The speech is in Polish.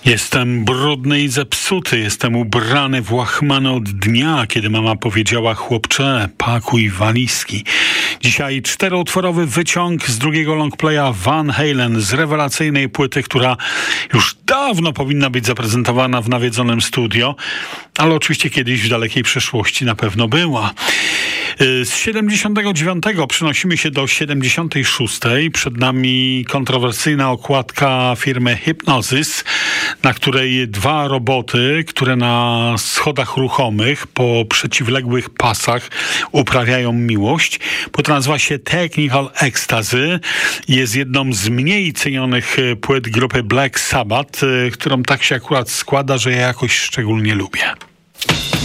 Jestem brudny i zepsuty, jestem ubrany w łachmany od dnia, kiedy mama powiedziała: chłopcze, pakuj walizki. Dzisiaj 4-utworowy wyciąg z drugiego longplaya Van Halen z rewelacyjnej płyty, która już dawno powinna być zaprezentowana w nawiedzonym studio, ale oczywiście kiedyś w dalekiej przeszłości na pewno była. Z 79 przenosimy się do 76. Przed nami kontrowersyjna okładka firmy Hipgnosis, na której dwa roboty, które na schodach ruchomych po przeciwległych pasach uprawiają miłość. Płyta nazywa się Technical Ecstasy. Jest jedną z mniej cenionych płyt grupy Black Sabbath, którą tak się akurat składa, że ja jakoś szczególnie lubię.